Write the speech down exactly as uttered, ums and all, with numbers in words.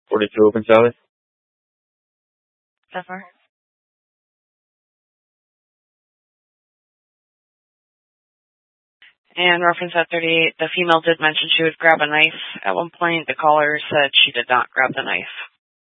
forty-two Open Sally. Zephyr. And reference at thirty-eight, the female did mention she would grab a knife. At one point, the caller said she did not grab the knife.